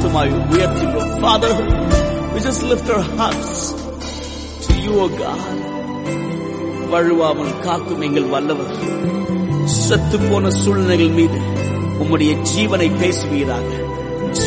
மாம்சமாய் உயர்த்துகிறோம். Father, we just lift our hearts to you, O God. வழுவாமல் காக்கும் எங்கள் வல்லவர், செத்து போன சூழ்நிலைகள் மீது உம்முடைய ஜீவனை பேசுவீராக.